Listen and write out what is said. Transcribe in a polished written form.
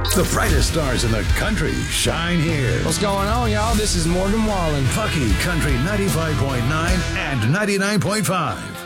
The brightest stars in the country shine here. What's going on, y'all? This is Morgan Wallen. Bucky Country 95.9 and 99.5.